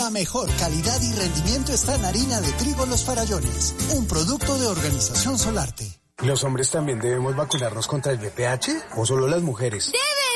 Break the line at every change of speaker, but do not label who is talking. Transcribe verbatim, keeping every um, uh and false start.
La mejor calidad y rendimiento está en harina de trigo Los Farallones, un producto de Organización Solarte.
¿Los hombres también debemos vacunarnos contra el V I H o solo las mujeres?
¡Debe!